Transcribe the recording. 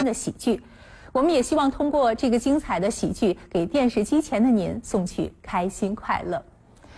欢的喜剧。我们也希望通过这个精彩的喜剧，给电视机前的您送去开心快乐。